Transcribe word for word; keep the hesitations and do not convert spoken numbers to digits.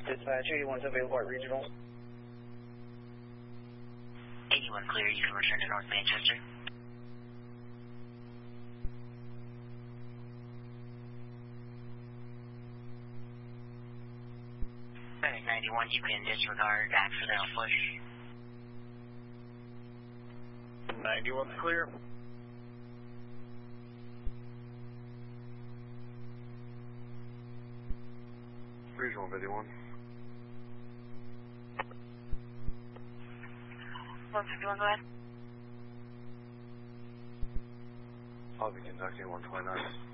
Dispatch, eighty-one's available at Regional. eighty-one clear, you can return to North Manchester. Alright, ninety-one, you can disregard accidental push. ninety-one's clear. Regional eighty-one. one fifty-one, go ahead. I'll be conducting one twenty-nine.